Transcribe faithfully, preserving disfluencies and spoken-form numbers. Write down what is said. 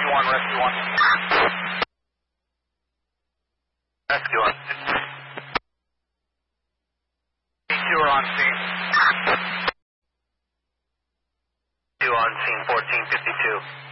one, rescue one. Rescue one. two are on scene. two on scene, fourteen fifty-two.